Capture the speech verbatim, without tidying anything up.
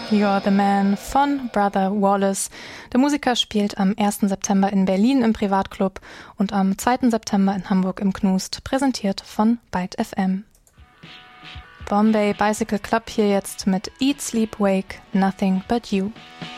You're the Man von Brother Wallace. Der Musiker spielt am ersten September in Berlin im Privatclub und am zweiten September in Hamburg im Knust, präsentiert von Byte F M. Bombay Bicycle Club hier jetzt mit Eat, Sleep, Wake, Nothing But You.